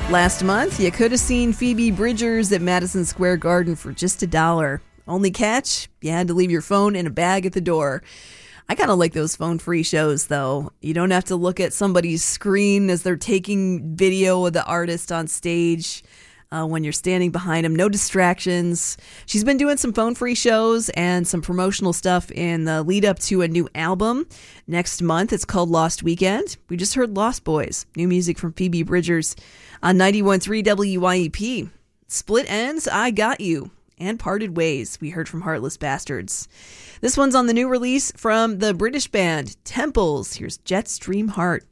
Last month, you could have seen Phoebe Bridgers at Madison Square Garden for just $1. Only catch, you had to leave your phone in a bag at the door. I kind of like those phone-free shows, though. You don't have to look at somebody's screen as they're taking video of the artist on stage when you're standing behind them. No distractions. She's been doing some phone-free shows and some promotional stuff in the lead-up to a new album. Next month, it's called Lost Weekend. We just heard Lost Boys, new music from Phoebe Bridgers on 91.3 WYEP. Split Ends, I Got You. And Parted Ways, we heard from Heartless Bastards. This one's on the new release from the British band Temples. Here's Jetstream Heart.